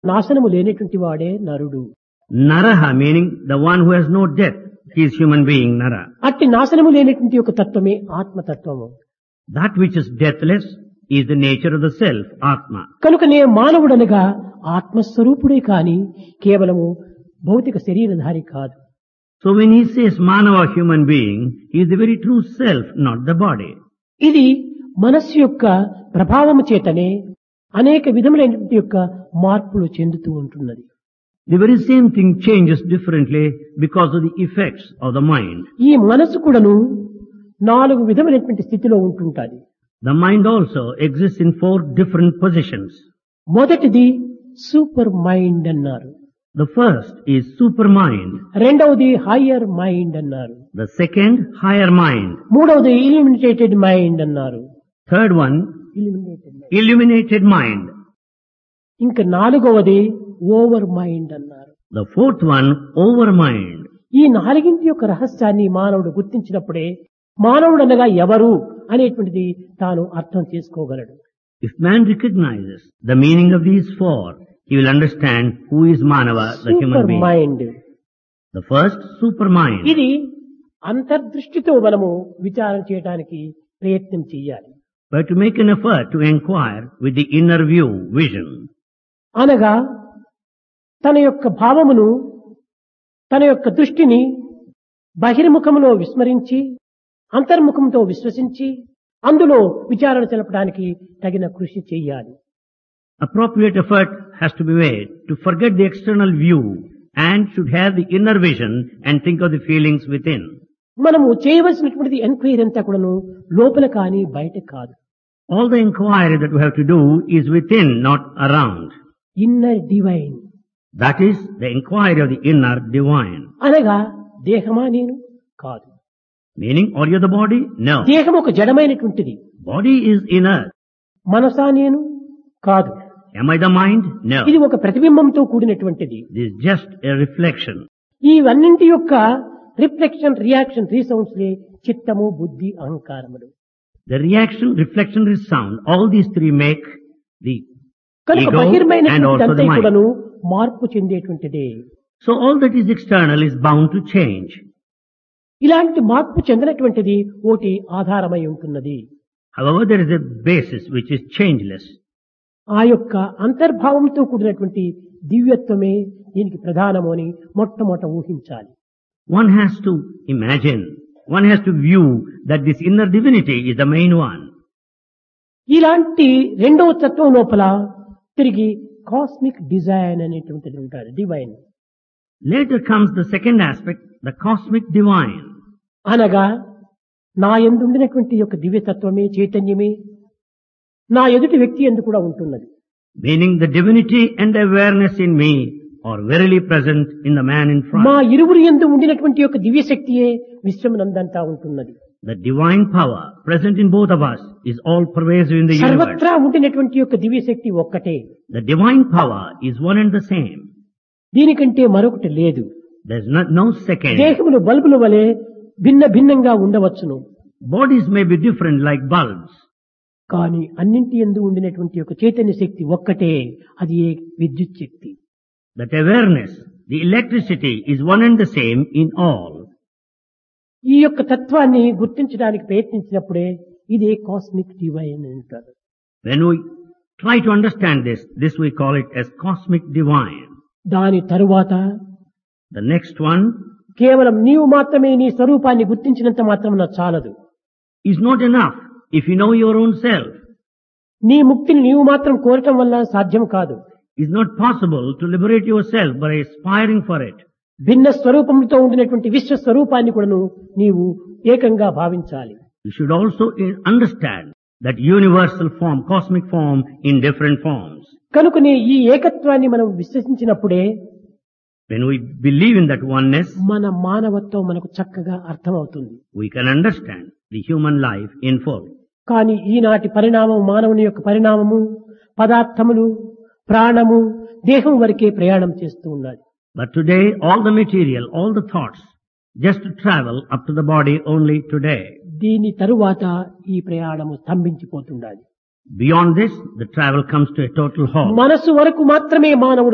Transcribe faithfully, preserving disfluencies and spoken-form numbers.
నాశనము లేనటువంటి వాడే నరుడు. Naraha meaning the one who has no death. He is human being, Nara. అట్టి నాశనము లేనటువంటి ఒక తత్వమే ఆత్మతత్వము. That which is deathless is the nature of the self, Atma. కనుకనే మానవుడనగా ఆత్మస్వరూపుడే కాని కేవలము భౌతిక శరీరధారి కాదు. So when he says Manava human being, he is the very true self, not the body. ఇది మనస్సు యొక్క ప్రభావము చేతనే అనేక విధములైనటువంటి యొక్క మార్పులు చెందుతూ ఉంటున్నది. The very same thing changes differently because of the effects of the mind. ఈ మనస్సు కూడాను నాలుగు విధములైనటువంటి స్థితిలో ఉంటుంటాది. The mind also exists in four different positions. మొదటిది సూపర్ మైండ్ అన్నారు. The first is supermind. రెండవది హయ్యర్ మైండ్ అన్నారు. The second, higher mind. మూడవది ఇల్యూమినేటెడ్ మైండ్ అన్నారు. Third one, illuminated mind. ఇంకా నాలుగవది ఓవర్ మైండ్ అన్నారు. The fourth one, over mind. ఈ నాలుగింటి యొక్క రహస్యాన్ని మానవుడు గుర్తించినప్పుడే మానవుడు అనగా ఎవరు అనేటువంటిది తాను అర్థం చేసుకోగలడు. If man recognizes the meaning of these four, he will understand who is Manava, the human super being. Mind The first, supermind. ఇది అంతర్దృష్టితో మనము విచారణ చేయడానికి ప్రయత్నం చేయాలి. But to make an effort to inquire with the inner view, vision. అనగా తన యొక్క భావమును తన యొక్క దృష్టిని బహిర్ముఖములో విస్మరించి అంతర్ముఖంతో విశ్వసించి అందులో విచారణ తెలపడానికి తగిన కృషి చేయాలి. Appropriate effort has to be made to forget the external view and should have the inner vision and think of the feelings within. మనము చేయవలసినటువంటిది ఎంక్వైరీ అంతా కూడాను లోపల కానీ బయట కాదు. All the inquiry that we have to do is within, not around. Inner divine That is the inquiry of the inner divine. అనగా దేహమా నేను కాదు. Meaning, are you the body? No. దేహం ఒక జడమైనటువంటిది. Body is inner. మనసా నేను కాదు. Am I the mind? No. ఇది ఒక ప్రతిబింబంతో కూడినటువంటిది. This is just a reflection. ఇవన్నింటి యొక్క రిఫ్లెక్షన్ రియాక్షన్ రీసౌండ్స్ లే చిత్తము బుద్ధి అహంకారములు. The reaction, reflection, resound, all these three make the కనుక ego and బహిర్మైనటువంటి also the mind. కూడాను మార్పు చెందేటువంటిదే. So all that is external is bound to change. ఇలాంటి మార్పు చెందినటువంటిది ఒకటి ఆధారమై ఉంటున్నది. However, there is a basis which is changeless. ఆ యొక్క అంతర్భావంతో కూడినటువంటి దివ్యత్వమే దీనికి ప్రధానము అని మొట్టమొదట ఊహించాలి. One has to imagine, one has to view that this inner divinity is the main one. ఇలాంటి రెండవ తత్వం లోపల తిరిగి కాస్మిక్ డిజైన్ అనేటువంటిది ఉంటారు. Divine Later comes the second aspect, the cosmic divine. అనగా నా యందు ఉండినటువంటి యొక్క దివ్యతత్వమే చైతన్యమే నా ఎదుటి వ్యక్తి యందు కూడా ఉంటున్నది. Meaning the divinity and awareness in me are verily present in the man in మా front. ఇరువురి యందు ఉండినటువంటి యొక్క దివ్యశక్తియే విశ్వమునందంతా ఉంటున్నది. The divine power present in both of us is all pervasive in the universe. సర్వత్రా ఉండినటువంటి యొక్క దివ్యశక్తి ఒక్కటే. The divine power is one and the same. దీనికంటే మరొకటి లేదు. There is not, no second. దేహములు బల్బుల వలె భిన్న భిన్నంగా ఉండవచ్చును. Bodies may be different like bulbs. కానీ అన్నింటి యందు ఉండినటువంటి యొక్క చైతన్య శక్తి ఒక్కటే, అది ఏ విద్యుత్ శక్తి. That awareness, the electricity is one and the same in all. ఈ యొక్క తత్వాన్ని గుర్తించడానికి ప్రయత్నించినప్పుడే ఇదే కాస్మిక్ డివైన్ అంటారు. When we try to understand this, this we call it as cosmic divine. దాని తరువాత The next one కేవలం నీవు మాత్రమే నీ స్వరూపాన్ని గుర్తించినంత మాత్రం చాలదు. is not enough if you know your own self. నీ ముక్తిని నీవు మాత్రం కోరటం వల్ల సాధ్యం కాదు. It's not possible to liberate yourself by aspiring for it. భిన్న స్వరూపంతో ఉండినటువంటి విశ్వ స్వరూపాన్ని కూడాను నీవు ఏకంగా భావించాలి. You should also i- understand that universal form, cosmic form in different forms. కనుకనే ఈ ఏకత్వాన్ని మనం విశ్వసించినప్పుడే When we believe in that oneness, మన మానవత్వం మనకు చక్కగా అర్థమవుతుంది. we can understand the human life in full. కానీ ఈనాటి పరిణామం మానవుని యొక్క పరిణామము పదార్థములు ప్రాణము దేహం వరకే ప్రయాణం చేస్తూ ఉన్నది. But today, all the material, all the thoughts, just to travel up to the body only today. దీని తరువాత ఈ ప్రయాణము స్తంభించిపోతుండాలి. Beyond this, the travel comes to a total halt. మనసు వరకు మాత్రమే మానవుడు